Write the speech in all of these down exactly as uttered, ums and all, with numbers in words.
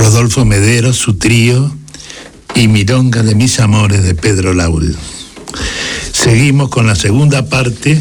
Rodolfo Mederos, su trío, y Milonga de mis amores de Pedro Laúl. Seguimos con la segunda parte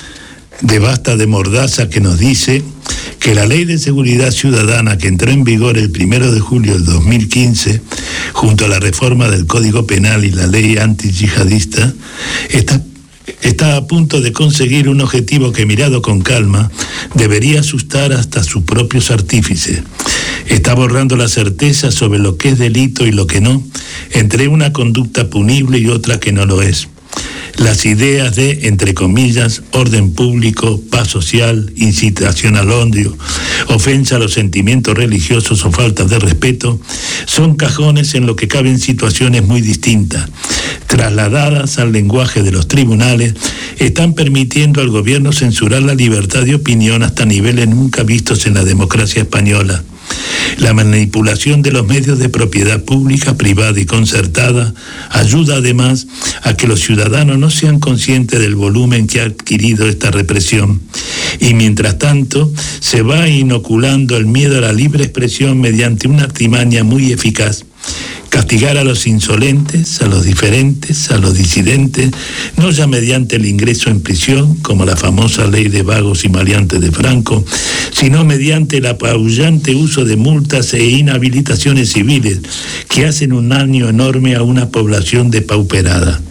de Basta de Mordaza, que nos dice que la Ley de Seguridad Ciudadana, que entró en vigor el primero de julio del dos mil quince, junto a la reforma del Código Penal y la ley antiyihadista, está está a punto de conseguir un objetivo que, mirado con calma, debería asustar hasta sus propios artífices. Está borrando la certeza sobre lo que es delito y lo que no, entre una conducta punible y otra que no lo es. Las ideas de, entre comillas, orden público, paz social, incitación al odio, ofensa a los sentimientos religiosos o falta de respeto, son cajones en lo que caben situaciones muy distintas. Trasladadas al lenguaje de los tribunales, están permitiendo al gobierno censurar la libertad de opinión hasta niveles nunca vistos en la democracia española. La manipulación de los medios de propiedad pública, privada y concertada ayuda además a que los ciudadanos no sean conscientes del volumen que ha adquirido esta represión. Y mientras tanto, se va inoculando el miedo a la libre expresión mediante una artimaña muy eficaz. Castigar a los insolentes, a los diferentes, a los disidentes, no ya mediante el ingreso en prisión, como la famosa ley de vagos y maleantes de Franco, sino mediante el apabullante uso de multas e inhabilitaciones civiles que hacen un daño enorme a una población depauperada.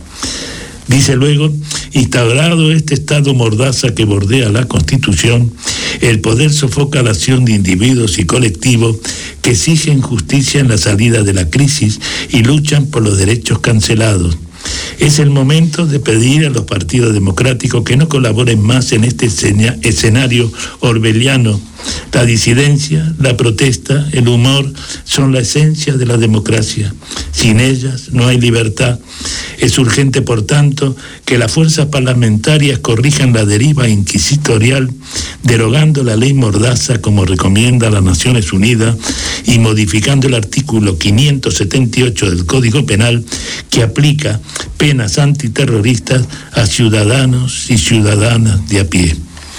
Dice luego, instaurado este estado mordaza que bordea la Constitución, el poder sofoca la acción de individuos y colectivos que exigen justicia en la salida de la crisis y luchan por los derechos cancelados. Es el momento de pedir a los partidos democráticos que no colaboren más en este escenario orwelliano. La disidencia, la protesta, el humor son la esencia de la democracia. Sin ellas no hay libertad. Es urgente, por tanto, que las fuerzas parlamentarias corrijan la deriva inquisitorial, derogando la ley Mordaza como recomienda las Naciones Unidas y modificando el artículo quinientos setenta y ocho del Código Penal, que aplica penas antiterroristas a ciudadanos y ciudadanas de a pie.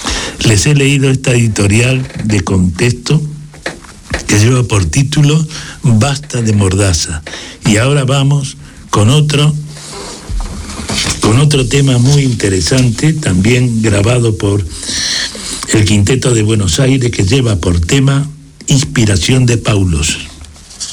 Les he leído esta editorial de Contexto que lleva por título Basta de Mordaza. Y ahora vamos con otro, con otro tema muy interesante, también grabado por el Quinteto de Buenos Aires, que lleva por tema Inspiración de Paulos.